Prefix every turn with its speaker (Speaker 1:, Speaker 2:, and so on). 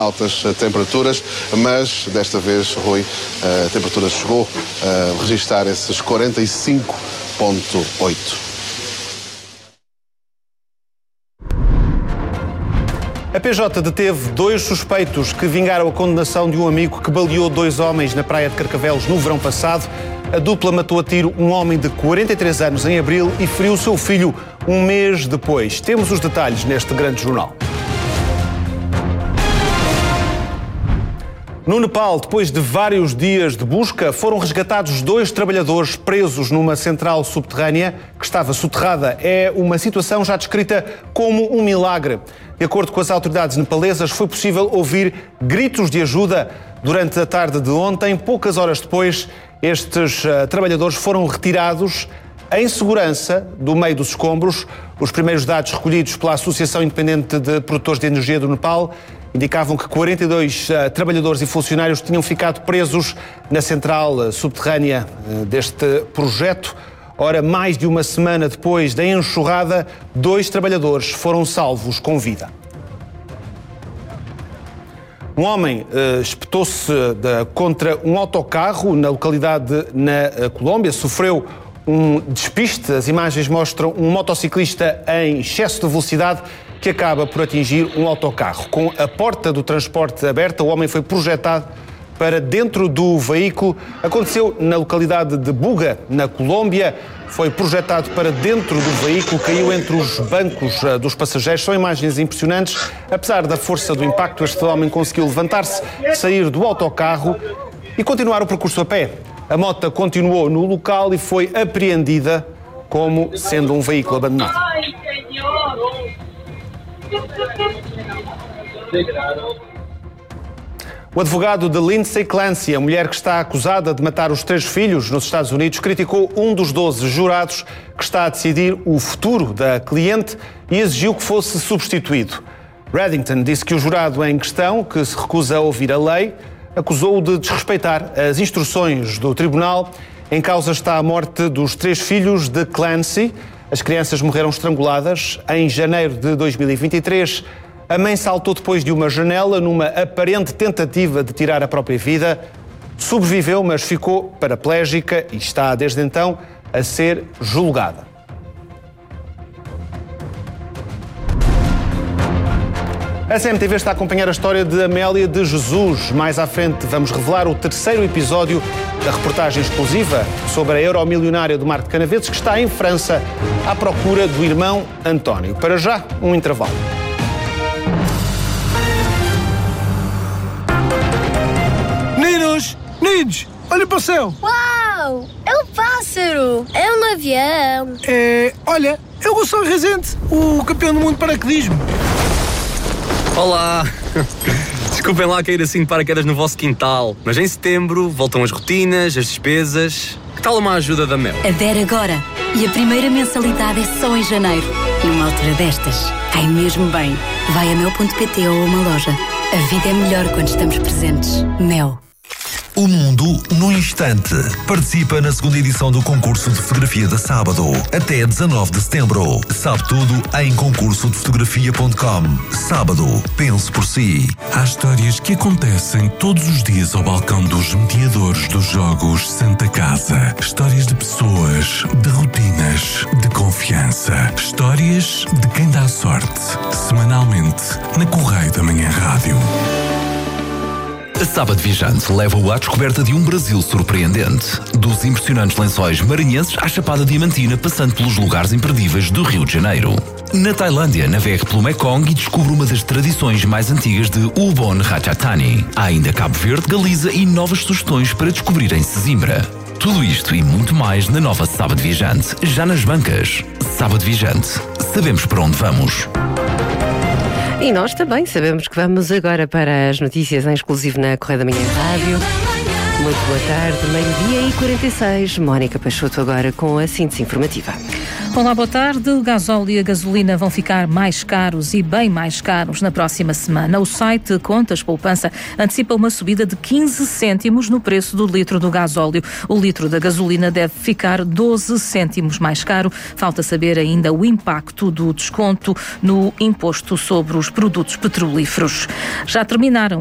Speaker 1: altas temperaturas, mas desta vez, Rui, a temperatura chegou a registrar esses 45,8.
Speaker 2: A PJ deteve 2 suspeitos que vingaram a condenação de um amigo que baleou 2 homens na praia de Carcavelos no verão passado. A dupla matou a tiro um homem de 43 anos em abril e feriu o seu filho um mês depois. Temos os detalhes neste grande jornal. No Nepal, depois de vários dias de busca, foram resgatados 2 trabalhadores presos numa central subterrânea que estava soterrada. É uma situação já descrita como um milagre. De acordo com as autoridades nepalesas, foi possível ouvir gritos de ajuda durante a tarde de ontem. Poucas horas depois, estes trabalhadores foram retirados em segurança do meio dos escombros. Os primeiros dados recolhidos pela Associação Independente de Produtores de Energia do Nepal indicavam que 42 trabalhadores e funcionários tinham ficado presos na central subterrânea deste projeto. Ora, mais de uma semana depois da enxurrada, 2 trabalhadores foram salvos com vida. Um homem espetou-se contra um autocarro na localidade na Colômbia, sofreu um despiste. As imagens mostram um motociclista em excesso de velocidade que acaba por atingir um autocarro. Com a porta do transporte aberta, o homem foi projetado para dentro do veículo. Aconteceu na localidade de Buga, na Colômbia. Foi projetado para dentro do veículo, caiu entre os bancos dos passageiros. São imagens impressionantes. Apesar da força do impacto, este homem conseguiu levantar-se, sair do autocarro e continuar o percurso a pé. A moto continuou no local e foi apreendida como sendo um veículo abandonado. O advogado de Lindsay Clancy, a mulher que está acusada de matar os 3 filhos nos Estados Unidos, criticou um dos 12 jurados que está a decidir o futuro da cliente e exigiu que fosse substituído. Reddington disse que o jurado em questão, que se recusa a ouvir a lei, acusou-o de desrespeitar as instruções do tribunal. Em causa está a morte dos 3 filhos de Clancy. As crianças morreram estranguladas em janeiro de 2023. A mãe saltou depois de uma janela numa aparente tentativa de tirar a própria vida. Sobreviveu, mas ficou paraplégica e está desde então a ser julgada. A CMTV está a acompanhar a história de Amélia de Jesus. Mais à frente vamos revelar o 3º episódio da reportagem exclusiva sobre a euromilionária do Mar de Canaveses que está em França à procura do irmão António. Para já, um intervalo.
Speaker 3: Meninos, olha para o céu!
Speaker 4: Uau! É um pássaro! É um avião!
Speaker 3: Olha, é o Gonçalo Rezende, o campeão do mundo de paraquedismo.
Speaker 5: Olá! Desculpem lá cair assim de paraquedas no vosso quintal, mas em setembro voltam as rotinas, as despesas. Que tal uma ajuda da Mel?
Speaker 6: Adere agora! E a primeira mensalidade é só em janeiro. Numa altura destas, cai mesmo bem. Vai a mel.pt ou a uma loja. A vida é melhor quando estamos presentes. Mel.
Speaker 7: O mundo num instante. Participa na 2ª edição do concurso de fotografia da Sábado. Até 19 de setembro. Sabe tudo em concursodefotografia.com. Sábado, pense por si.
Speaker 8: Há histórias que acontecem todos os dias ao balcão dos mediadores dos Jogos Santa Casa. Histórias de pessoas, de rotinas, de confiança. Histórias de quem dá sorte. Semanalmente, na Correio da Manhã Rádio.
Speaker 9: A Sábado Viajante leva-o à descoberta de um Brasil surpreendente. Dos impressionantes lençóis maranhenses à Chapada Diamantina, passando pelos lugares imperdíveis do Rio de Janeiro. Na Tailândia, navegue pelo Mekong e descubra uma das tradições mais antigas de Ubon Ratchathani. Há ainda Cabo Verde, Galiza e novas sugestões para descobrir em Sesimbra. Tudo isto e muito mais na nova Sábado Viajante, já nas bancas. Sábado Viajante. Sabemos para onde vamos.
Speaker 10: E nós também sabemos que vamos agora para as notícias em exclusivo na Correio da Manhã Rádio. Muito boa tarde, meio-dia e 46. Mónica Peixoto agora com a síntese informativa.
Speaker 11: Olá, boa tarde. O gasóleo e a gasolina vão ficar mais caros e bem mais caros na próxima semana. O site Contas Poupança antecipa uma subida de 15 cêntimos no preço do litro do gasóleo. O litro da gasolina deve ficar 12 cêntimos mais caro. Falta saber ainda o impacto do desconto no imposto sobre os produtos petrolíferos. Já terminaram